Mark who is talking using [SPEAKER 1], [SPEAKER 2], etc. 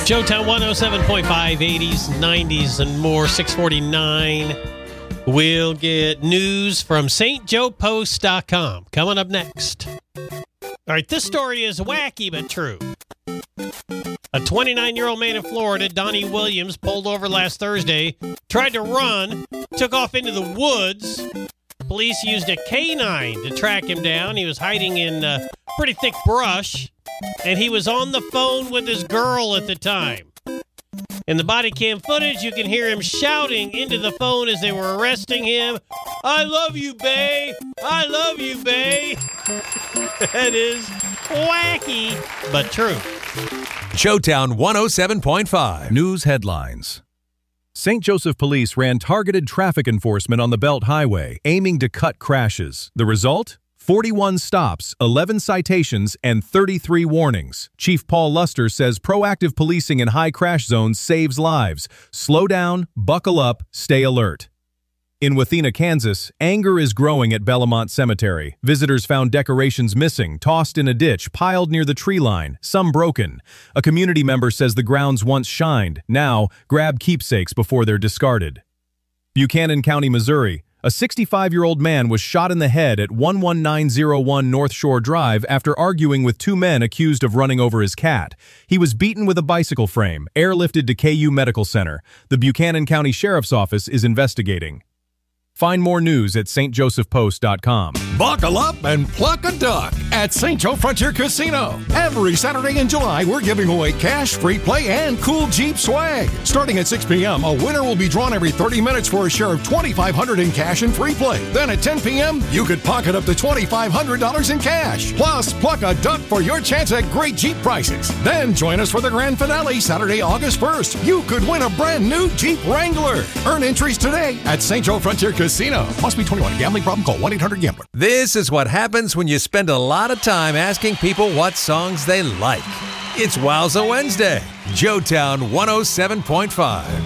[SPEAKER 1] Joetown 107.5, 80s, 90s, and more. 649. We'll get news from stjoepost.com coming up next. All right, this story is wacky but true. A 29-year-old man in Florida, Donnie Williams, pulled over last Thursday, tried to run, took off into the woods. Police used a canine to track him down. He was hiding in pretty thick brush, and he was on the phone with his girl at the time. In the body cam footage, you can hear him shouting into the phone as they were arresting him, "I love you, bae! I love you, bae!" That is wacky, but true.
[SPEAKER 2] Joetown 107.5.
[SPEAKER 3] News headlines. St. Joseph Police ran targeted traffic enforcement on the Belt Highway, aiming to cut crashes. The result? 41 stops, 11 citations, and 33 warnings. Chief Paul Luster says proactive policing in high crash zones saves lives. Slow down, buckle up, stay alert. In Wathena, Kansas, anger is growing at Bellamont Cemetery. Visitors found decorations missing, tossed in a ditch, piled near the tree line, some broken. A community member says the grounds once shined. Now, grab keepsakes before they're discarded. Buchanan County, Missouri. A 65-year-old man was shot in the head at 11901 North Shore Drive after arguing with two men accused of running over his cat. He was beaten with a bicycle frame, airlifted to KU Medical Center. The Buchanan County Sheriff's Office is investigating. Find more news at stjoepost.com.
[SPEAKER 4] Buckle up and pluck a duck at St. Joe Frontier Casino. Every Saturday in July, we're giving away cash, free play, and cool Jeep swag. Starting at 6 p.m., a winner will be drawn every 30 minutes for a share of $2,500 in cash and free play. Then at 10 p.m., you could pocket up to $2,500 in cash. Plus, pluck a duck for your chance at great Jeep prices. Then join us for the grand finale Saturday, August 1st. You could win a brand new Jeep Wrangler. Earn entries today at St. Joe Frontier Casino. Must be 21. Gambling problem? Call 1-800-GAMBLER.
[SPEAKER 2] This is what happens when you spend a lot of time asking people what songs they like. It's Wowza Wednesday. Joetown 107.5.